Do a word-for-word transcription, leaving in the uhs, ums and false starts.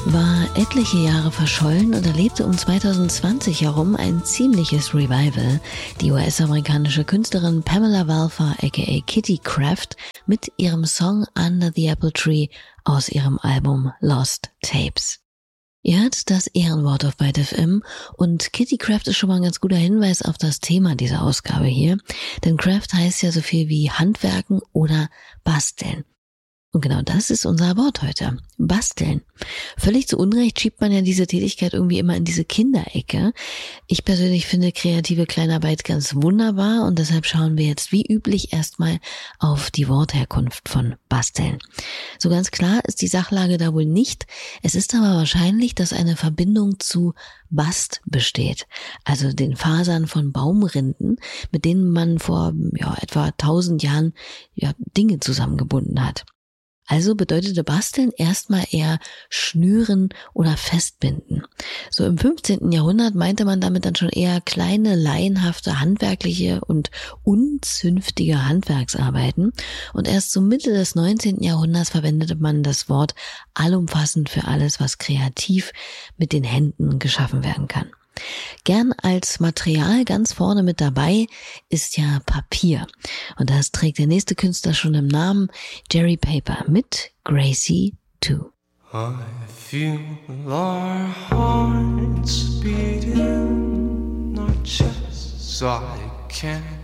war etliche Jahre verschollen und erlebte um zweitausendzwanzig herum ein ziemliches Revival. Die U S-amerikanische Künstlerin Pamela Valfer aka Kitty Craft mit ihrem Song Under the Apple Tree aus ihrem Album Lost Tapes. Ihr hört das Ehrenwort auf Byte F M und Kitty Craft ist schon mal ein ganz guter Hinweis auf das Thema dieser Ausgabe hier, denn Craft heißt ja so viel wie Handwerken oder Basteln. Und genau das ist unser Wort heute. Basteln. Völlig zu Unrecht schiebt man ja diese Tätigkeit irgendwie immer in diese Kinderecke. Ich persönlich finde kreative Kleinarbeit ganz wunderbar und deshalb schauen wir jetzt wie üblich erstmal auf die Wortherkunft von Basteln. So ganz klar ist die Sachlage da wohl nicht. Es ist aber wahrscheinlich, dass eine Verbindung zu Bast besteht, also den Fasern von Baumrinden, mit denen man vor ja, etwa tausend Jahren ja, Dinge zusammengebunden hat. Also bedeutete Basteln erstmal eher schnüren oder festbinden. So im fünfzehnten Jahrhundert meinte man damit dann schon eher kleine, laienhafte, handwerkliche und unzünftige Handwerksarbeiten. Und erst zur Mitte des neunzehnten Jahrhunderts verwendete man das Wort allumfassend für alles, was kreativ mit den Händen geschaffen werden kann. Gern als Material ganz vorne mit dabei ist ja Papier. Und das trägt der nächste Künstler schon im Namen, Jerry Paper mit Gracie two. I feel our hearts beating, our chests I can't